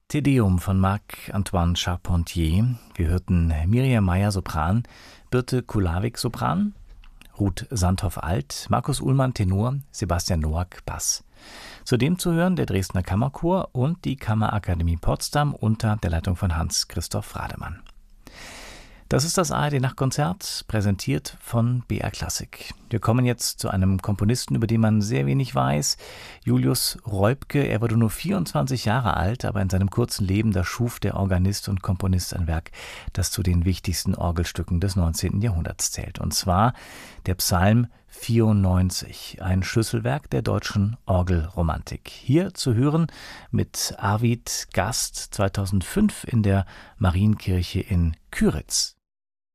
Te Deum von Marc-Antoine Charpentier. Wir hörten Miriam Meyer Sopran, Birte Kulawik Sopran, Ruth Sandhoff Alt, Markus Ullmann Tenor, Sebastian Noack Bass. Zudem zu hören der Dresdner Kammerchor und die Kammerakademie Potsdam unter der Leitung von Hans-Christoph Rademann. Das ist das ARD-Nachtkonzert, präsentiert von BR Klassik. Wir kommen jetzt zu einem Komponisten, über den man sehr wenig weiß. Julius Reubke, er wurde nur 24 Jahre alt, aber in seinem kurzen Leben, da schuf der Organist und Komponist ein Werk, das zu den wichtigsten Orgelstücken des 19. Jahrhunderts zählt. Und zwar der Psalm 94, ein Schlüsselwerk der deutschen Orgelromantik. Hier zu hören mit Arvid Gast 2005 in der Marienkirche in Kyritz.